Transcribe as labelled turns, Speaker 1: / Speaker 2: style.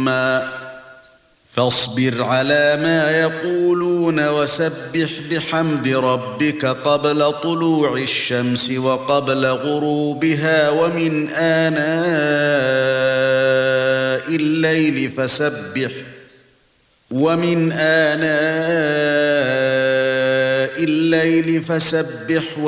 Speaker 1: ثُمَّ فاصبر على ما يقولون وسبح بحمد ربك قبل طلوع الشمس وقبل غروبها ومن آناء الليل فسبح